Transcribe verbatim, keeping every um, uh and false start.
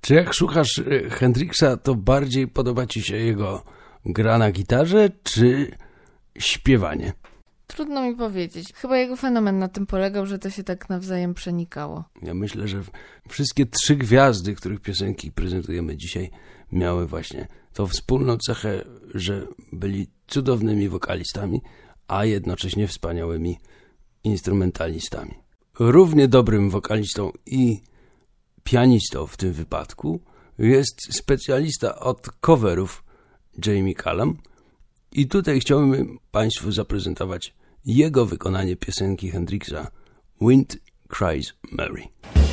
Czy jak słuchasz Hendrixa, to bardziej podoba ci się jego gra na gitarze, czy śpiewanie? Trudno mi powiedzieć. Chyba jego fenomen na tym polegał, że to się tak nawzajem przenikało. Ja myślę, że wszystkie trzy gwiazdy, których piosenki prezentujemy dzisiaj, miały właśnie tą wspólną cechę, że byli cudownymi wokalistami, a jednocześnie wspaniałymi instrumentalistami. Równie dobrym wokalistą i pianistą w tym wypadku jest specjalista od coverów Jamie Cullum i tutaj chciałbym Państwu zaprezentować jego wykonanie piosenki Hendrixa Wind Cries Mary.